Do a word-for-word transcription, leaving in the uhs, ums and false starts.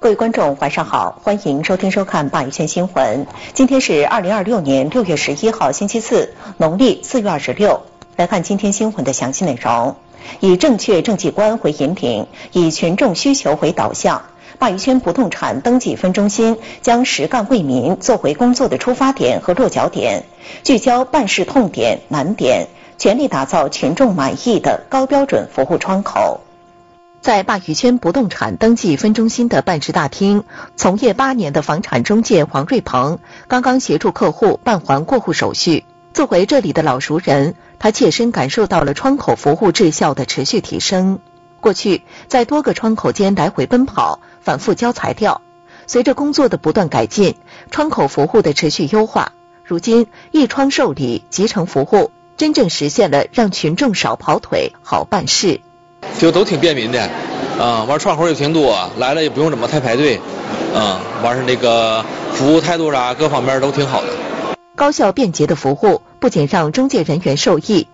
各位观众，晚上好，欢迎收听收看鲅鱼圈新闻。今天是二零二六年六月十一号，星期四，农历四月二十六。来看今天新闻的详细内容。以正确政绩观为引领，以群众需求为导向。鲅鱼圈不动产登记分中心将实干为民作为工作的出发点和落脚点，聚焦办事痛点、难点，全力打造群众满意的高标准服务窗口。在鲅鱼圈不动产登记分中心的办事大厅，从业八年的房产中介黄瑞鹏刚刚协助客户办完过户手续。作为这里的老熟人，他切身感受到了窗口服务质效的持续提升。过去在多个窗口间来回奔跑，反复交材料，随着工作的不断改进，窗口服务的持续优化，如今一窗受理，集成服务，真正实现了让群众少跑腿，好办事。 就都挺便民的，啊、嗯，完窗口也挺多，来了也不用怎么太排队，嗯，完是那个服务态度啥各方面都挺好的。 高效便捷的服务不仅让中介人员受益，